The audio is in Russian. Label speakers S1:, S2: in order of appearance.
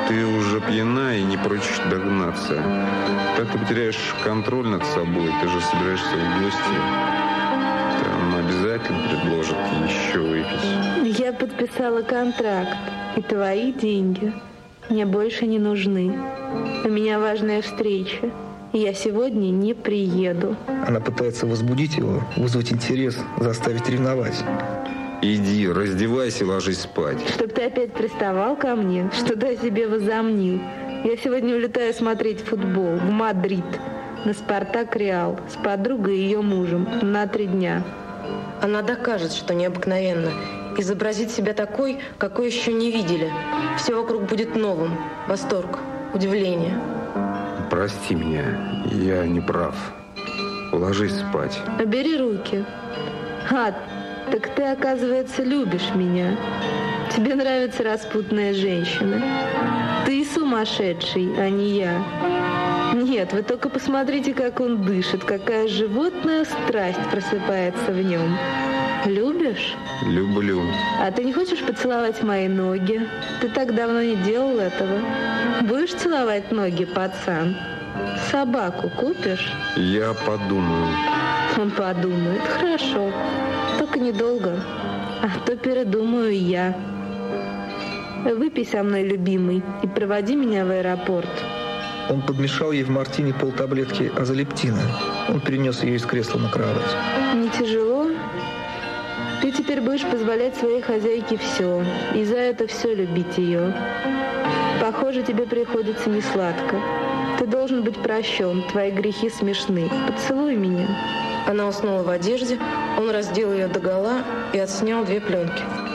S1: Ты уже пьяна и не прочишь догнаться. Так ты потеряешь контроль над собой. Ты же собираешься в гости. Там обязательно предложат еще выпить.
S2: Я подписала контракт. И твои деньги мне больше не нужны. У меня важная встреча. И я сегодня не приеду.
S3: Она пытается возбудить его, вызвать интерес, заставить ревновать.
S1: Иди, раздевайся и ложись спать.
S2: Чтоб ты опять приставал ко мне, что ты о себе возомнил. Я сегодня улетаю смотреть футбол в Мадрид на «Спартак Реал» с подругой и ее мужем на 3 дня.
S4: Она докажет, что необыкновенно. Изобразит себя такой, какой еще не видели. Все вокруг будет новым. Восторг, удивление.
S1: Прости меня, я не прав. Ложись спать.
S2: Бери руки. Так ты, оказывается, любишь меня. Тебе нравятся распутные женщины. Ты сумасшедший, а не я. Нет, вы только посмотрите, как он дышит, какая животная страсть просыпается в нем. Любишь?
S1: Люблю.
S2: А ты не хочешь поцеловать мои ноги? Ты так давно не делал этого. Будешь целовать ноги, пацан? Собаку купишь?
S1: Я подумаю.
S2: Он подумает. Хорошо. Только недолго. А то передумаю я. Выпей со мной, любимый, и проводи меня в аэропорт.
S3: Он подмешал ей в мартини полтаблетки азолептина. Он перенес ее из кресла на кровать.
S2: Не тяжело? Ты теперь будешь позволять своей хозяйке все, и за это все любить ее. Похоже, тебе приходится несладко. Ты должен быть прощен, твои грехи смешны. Поцелуй меня.
S4: Она уснула в одежде, он раздел ее догола и отснял 2 пленки.